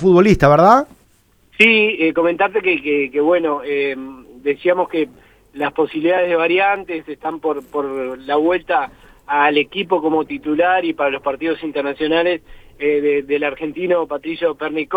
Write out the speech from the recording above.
futbolista, ¿verdad? Sí, comentarte que bueno, decíamos que las posibilidades de variantes están por la vuelta al equipo como titular y para los partidos internacionales del argentino Patricio Pernicó.